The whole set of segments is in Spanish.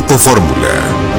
Grupo Fórmula.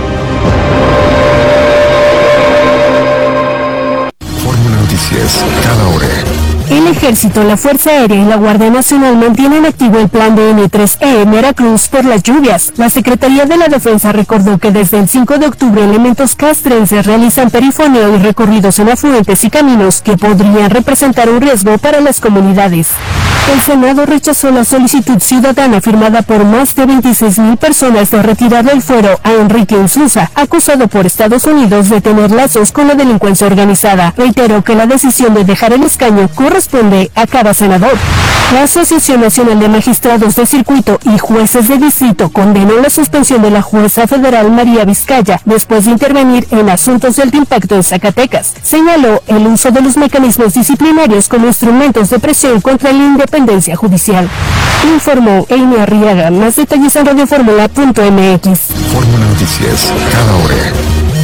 Fórmula Noticias, cada hora. El Ejército, la Fuerza Aérea y la Guardia Nacional mantienen activo el plan de N3E en Veracruz por las lluvias. La Secretaría de la Defensa recordó que desde el 5 de octubre elementos castrenses realizan perifoneo y recorridos en afluentes y caminos que podrían representar un riesgo para las comunidades. El Senado rechazó la solicitud ciudadana firmada por más de 26,000 personas de retirar del fuero a Enrique Insunza, acusado por Estados Unidos de tener lazos con la delincuencia organizada. Reiteró que la decisión de dejar el escaño corresponde a cada senador. La Asociación Nacional de Magistrados de Circuito y Jueces de Distrito condenó la suspensión de la jueza federal María Vizcaya después de intervenir en asuntos de alto impacto en Zacatecas. Señaló el uso de los mecanismos disciplinarios como instrumentos de presión contra la independencia judicial. Informó Amy Arriaga. Más detalles en radioformula.mx. Fórmula Noticias, cada hora.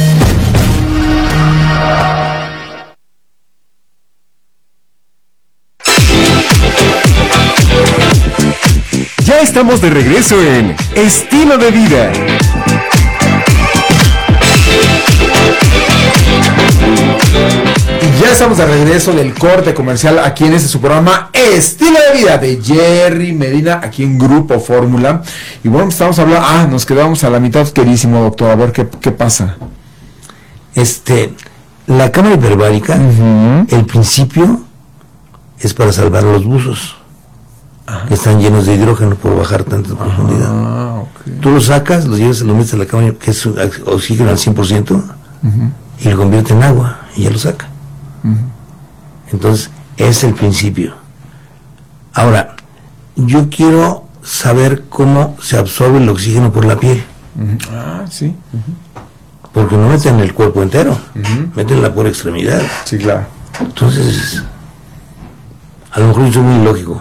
Ya estamos de regreso en Estilo de Vida. Y ya estamos de regreso del corte comercial aquí en su programa Estilo de Vida de Jerry Medina, aquí en Grupo Fórmula. Y bueno, estamos hablando, nos quedamos a la mitad, queridísimo doctor, a ver qué pasa. La cámara hiperbárica, el principio es para salvar los buzos. Que están llenos de hidrógeno por bajar tanta profundidad. Okay. Tú lo sacas, lo llevas, lo metes a la cámara, que es oxígeno al 100%, y lo convierte en agua, y ya lo saca. Entonces, es el principio. Ahora, yo quiero saber cómo se absorbe el oxígeno por la piel. Sí. Porque no meten el cuerpo entero, meten la pura extremidad. Sí, claro. Entonces, a lo mejor yo soy muy lógico.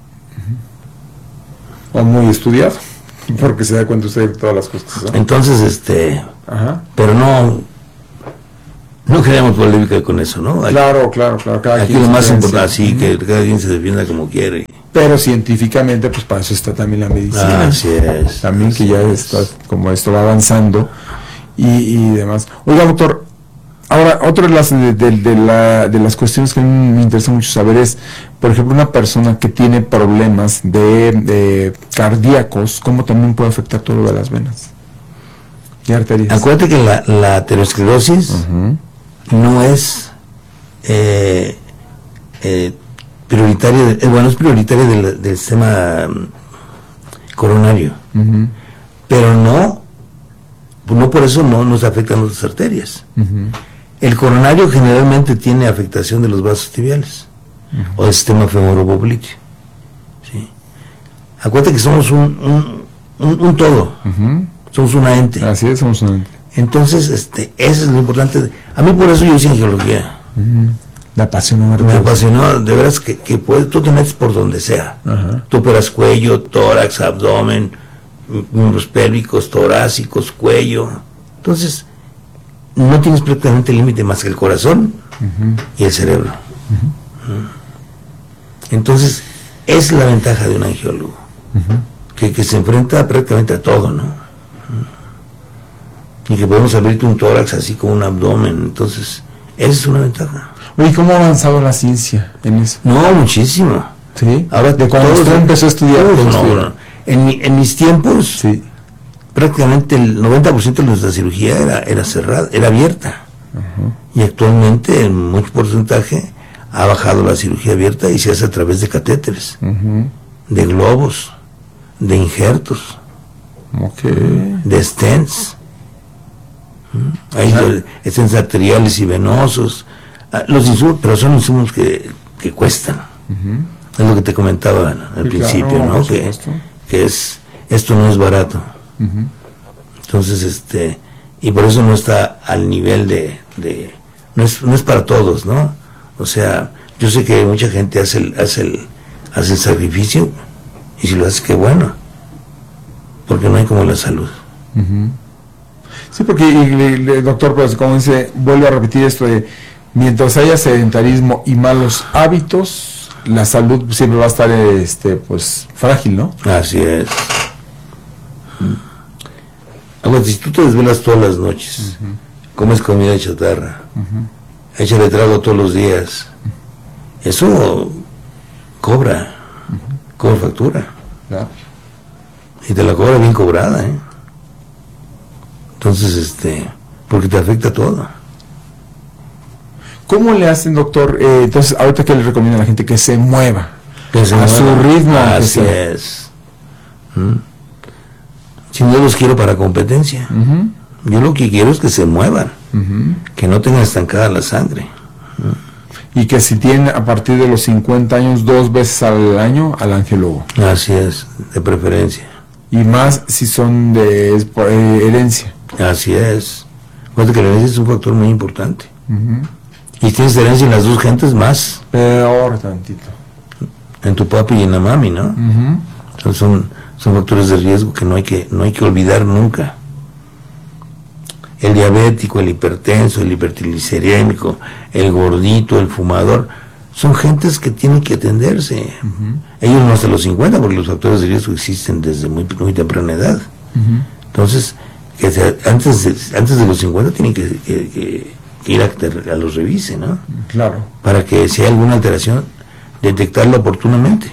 O muy estudiado, porque se da cuenta usted de todas las cosas, ¿no? Entonces, pero no creamos polémica con eso, ¿no? Claro. Aquí lo más importante, sí, que cada quien se defienda como quiere. Pero científicamente, pues para eso está también la medicina. Así es. También que ya está, como esto va avanzando y demás. Oiga, doctor, ahora, otra de las cuestiones que a mí me interesa mucho saber es, por ejemplo, una persona que tiene problemas de cardíacos, ¿cómo también puede afectar todo lo de las venas y arterias? Acuérdate que la aterosclerosis no es prioritaria, es prioritaria del sistema coronario, pero no por eso no nos afectan otras arterias. El coronario generalmente tiene afectación de los vasos tibiales o del sistema femoropopliteo. ¿Sí? Acuérdate que somos un todo, somos una ente. Así es, somos una ente. Entonces, eso es lo importante. A mí por eso yo hice angiología. Me apasionó, Me apasionó, de veras que tú te metes por donde sea. Tú operas cuello, tórax, abdomen, miembros pélvicos, torácicos, cuello. Entonces, no tienes prácticamente límite más que el corazón y el cerebro. Entonces, es la ventaja de un angiólogo, que se enfrenta prácticamente a todo, ¿no? Y que podemos abrirte un tórax así como un abdomen. Entonces, esa es una ventaja. Oye, ¿cómo ha avanzado la ciencia en eso? No, muchísimo. ¿Sí? Ahora, ¿de cuando usted empezó a estudiar? No. En mis tiempos, sí, prácticamente el 90% de nuestra cirugía era cerrada, era abierta. Y actualmente, en mucho porcentaje, ha bajado la cirugía abierta y se hace a través de catéteres, de globos, de injertos, de stents. Hay stents arteriales y venosos. Los insumos, pero son insumos que cuestan. Es lo que te comentaba al principio, claro, ¿no? Que esto no es barato. Entonces, y por eso no está al nivel no es para todos, ¿no? O sea, yo sé que mucha gente hace el sacrificio, y si lo hace, qué bueno, porque no hay como la salud. Sí, porque, doctor, pues como dice, vuelvo a repetir esto de, mientras haya sedentarismo y malos hábitos, la salud siempre va a estar, pues, frágil, ¿no? Así es. Acuérdate, si tú te desvelas todas las noches, comes comida chatarra, échale trago todos los días, eso cobra factura. Claro. Y te la cobra bien cobrada, ¿eh? Entonces, porque te afecta todo. ¿Cómo le hacen, doctor? Entonces, ahorita que le recomienda a la gente que se mueva Que se a mueva. su ritmo. Así es. Si no los quiero para competencia. Yo lo que quiero es que se muevan, que no tengan estancada la sangre. Y que si tienen a partir de los 50 años 2 veces al año al angiólogo. Así es, de preferencia. Y más si son de por herencia. Así es. Acuérdate que la herencia es un factor muy importante. Y tienes herencia en las dos gentes más. Peor tantito. En tu papi y en la mami, ¿no? Entonces son factores de riesgo que no hay que olvidar nunca. El diabético, el hipertenso, el hipertriglicerémico, el gordito, el fumador, son gentes que tienen que atenderse. Ellos no hasta los 50, porque los factores de riesgo existen desde muy temprana edad. Entonces, antes de los 50 tienen que ir a los revise, ¿no? Claro. Para que si hay alguna alteración, detectarla oportunamente.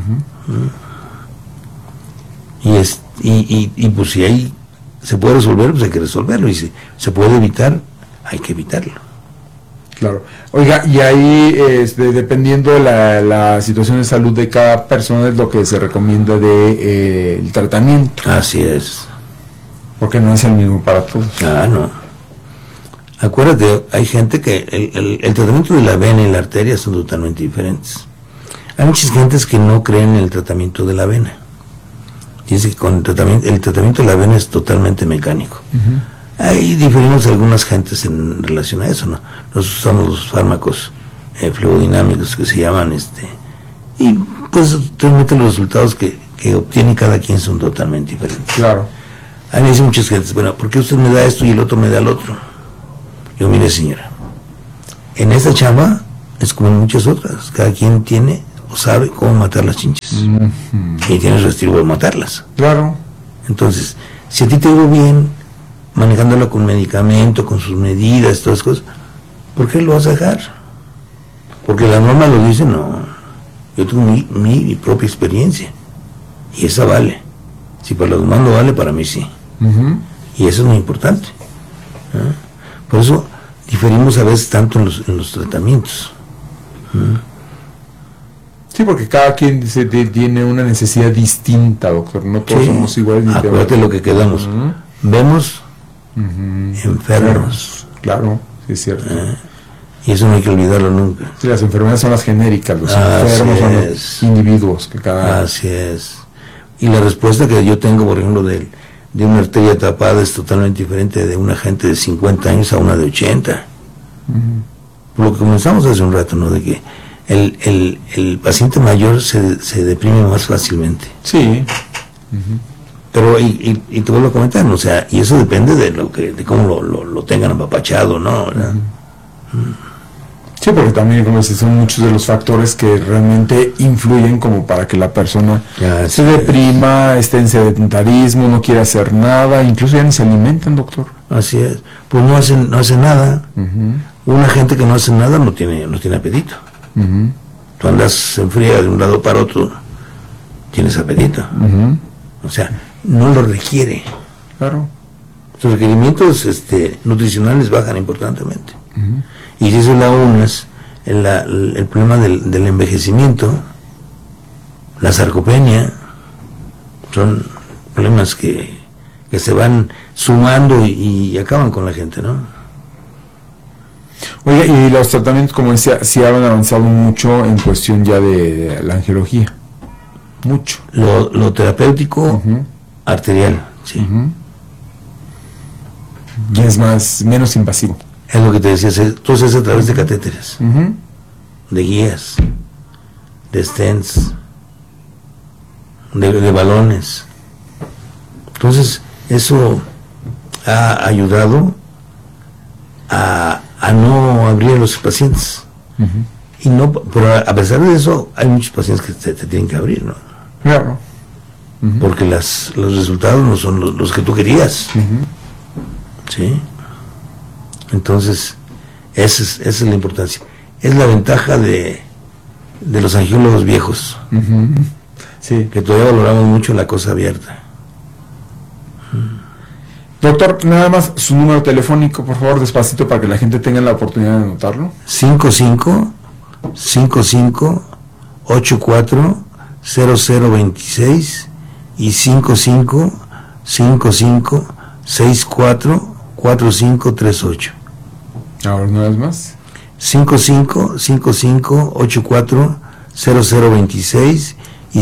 Y pues si hay se puede resolver, pues hay que resolverlo, y si se puede evitar, hay que evitarlo. Claro. Oiga, y ahí, dependiendo de la situación de salud de cada persona, es lo que se recomienda de el tratamiento. Así es. Porque no es el mismo para todos. Ah, no. Acuérdate, hay gente que el tratamiento de la vena y la arteria son totalmente diferentes. Hay muchas gentes que no creen en el tratamiento de la vena. Dice que con el tratamiento de la vena es totalmente mecánico. Ahí diferimos algunas gentes en relación a eso, ¿no? Nosotros usamos los fármacos fluidinámicos que se llaman y pues realmente los resultados que obtiene cada quien son totalmente diferentes. Claro. A mí me dicen muchas gentes, bueno, ¿por qué usted me da esto y el otro me da el otro? Yo, mire señora, en esta chamba es como en muchas otras, cada quien tiene o sabe cómo matar las chinches y tiene su estilo de matarlas. Claro. Entonces, si a ti te digo bien, manejándolo con medicamento, con sus medidas, todas las cosas, ¿por qué lo vas a dejar? Porque la norma lo dice, no. Yo tengo mi propia experiencia y esa vale. Si para los demás no vale, para mí sí. Y eso es muy importante. Por eso diferimos a veces tanto en los tratamientos. Sí, porque cada quien tiene una necesidad distinta, doctor. No todos somos iguales. Acuérdate lo que quedamos. Vemos enfermos. Claro, sí es cierto. Y eso no hay que olvidarlo nunca. Sí, las enfermedades son las genéricas, los enfermos son los individuos que cada... Así es. Y la respuesta que yo tengo, por ejemplo, de una arteria tapada es totalmente diferente de una gente de 50 años a una de 80. Por lo que comenzamos hace un rato, ¿no? De que el paciente mayor se deprime más fácilmente. Sí. Pero, y te vuelvo a comentar, o sea, y eso depende de cómo lo tengan apapachado, ¿no? Sí, porque también, como dices, son muchos de los factores que realmente influyen como para que la persona se deprima, esté en sedentarismo, no quiera hacer nada, incluso ya ni se alimentan, doctor. Así es. Pues no hacen nada. Una gente que no hace nada no tiene apetito. Tú andas en friega de un lado para otro, tienes apetito. O sea, no lo requiere. Claro. Sus requerimientos nutricionales bajan importantemente. Y si eso le unes el problema del envejecimiento, la sarcopenia, son problemas que se van sumando y acaban con la gente, ¿no? Oiga, y los tratamientos, como decía, sí han avanzado mucho en cuestión ya de la angiología. Mucho. Lo terapéutico arterial, sí. Y es menos invasivo. Es lo que te decía, todo es a través de catéteres, de guías, de stents, de balones. Entonces, eso ha ayudado a no abrir a los pacientes. Y no, pero a pesar de eso, hay muchos pacientes que se tienen que abrir, ¿no? Claro. porque los resultados no son los que tú querías. ¿Sí? Entonces, esa es la importancia. Es la ventaja de los angiólogos viejos. Sí. Que todavía valoramos mucho la cosa abierta. Doctor, nada más su número telefónico, por favor, despacito, para que la gente tenga la oportunidad de anotarlo. 55-54-0026 y 55-55-64-4538. Ahora, una vez más. 55-54-0026 y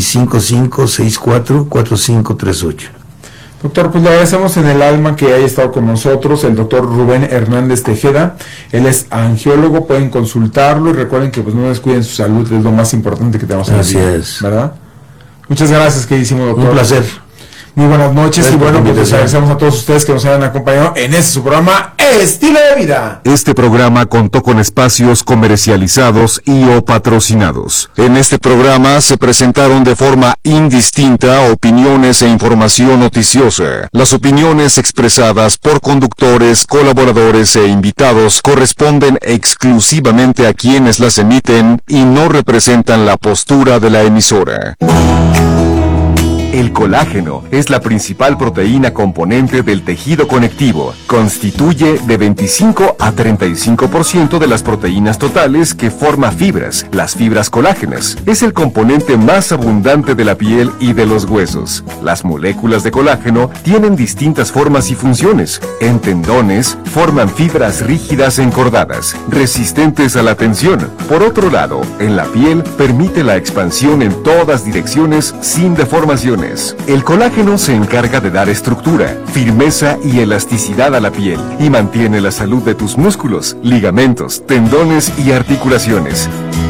55-64-4538. Doctor, pues le agradecemos en el alma que haya estado con nosotros el doctor Rubén Hernández Tejeda. Él es angiólogo, pueden consultarlo y recuerden que pues no descuiden su salud, es lo más importante que tenemos en la vida. Así es. ¿Verdad? Muchas gracias, queridísimo doctor. Un placer. Muy buenas noches. Gracias y bueno, por la pues les invitación. agradecemos a todos ustedes que nos hayan acompañado en este su programa Estilo de Vida. Este programa contó con espacios comercializados y o patrocinados. En este programa se presentaron de forma indistinta opiniones e información noticiosa. Las opiniones expresadas por conductores, colaboradores e invitados corresponden exclusivamente a quienes las emiten y no representan la postura de la emisora. El colágeno es la principal proteína componente del tejido conectivo. Constituye de 25 a 35% de las proteínas totales que forma fibras, las fibras colágenas. Es el componente más abundante de la piel y de los huesos. Las moléculas de colágeno tienen distintas formas y funciones. En tendones, forman fibras rígidas encordadas, resistentes a la tensión. Por otro lado, en la piel, permite la expansión en todas direcciones sin deformaciones. El colágeno se encarga de dar estructura, firmeza y elasticidad a la piel y mantiene la salud de tus músculos, ligamentos, tendones y articulaciones.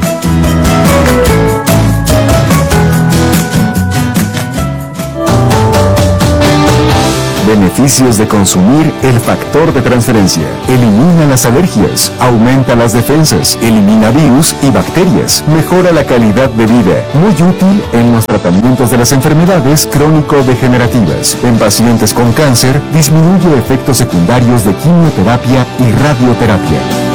Beneficios de consumir el factor de transferencia. Elimina las alergias, aumenta las defensas, elimina virus y bacterias, mejora la calidad de vida. Muy útil en los tratamientos de las enfermedades crónico-degenerativas. En pacientes con cáncer, disminuye efectos secundarios de quimioterapia y radioterapia.